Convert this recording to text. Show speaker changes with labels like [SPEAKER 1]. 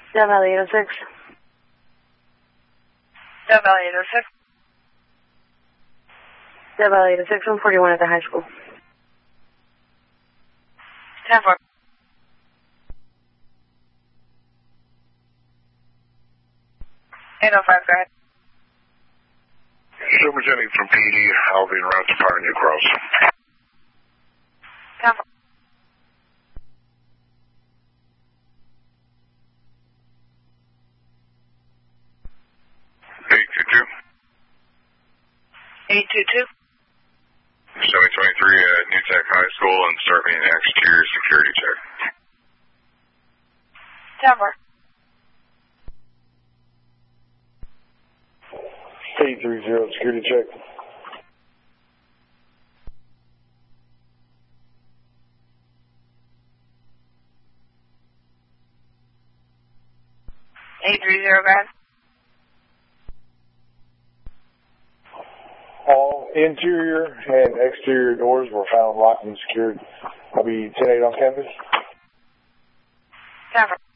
[SPEAKER 1] Death Valley 806.
[SPEAKER 2] Death Valley 806.
[SPEAKER 1] Death Valley 806, 141 at the high school.
[SPEAKER 2] 10-4. Go ahead.
[SPEAKER 3] Silver Jennings from PD, Alvin route to Pioneer Cross.
[SPEAKER 2] 10-4. $822.
[SPEAKER 3] 723 at New Tech High School and start me an exterior security check.
[SPEAKER 2] 10-4.
[SPEAKER 4] 830 security check.
[SPEAKER 2] Guys.
[SPEAKER 4] All interior and exterior doors were found locked and secured. I'll be 10-8 on campus.
[SPEAKER 2] 10-4.